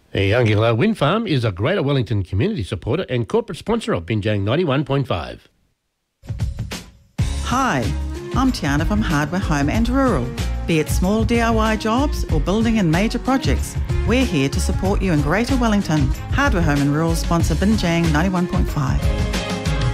Youngilla Wind Farm is a Greater Wellington community supporter and corporate sponsor of Binjang 91.5. Hi, I'm Tiana from Hardware Home and Rural. Be it small DIY jobs or building and major projects, we're here to support you in Greater Wellington. Hardware Home and Rural sponsor Binjang 91.5.